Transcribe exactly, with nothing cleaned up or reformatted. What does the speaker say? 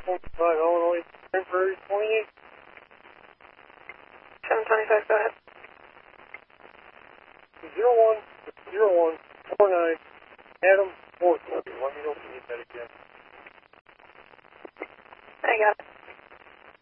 twenty-five, Illinois, temporary twenty-eight. seven twenty-five, go ahead. Zero one, zero one, four nine, Adam, four twenty. Let me know.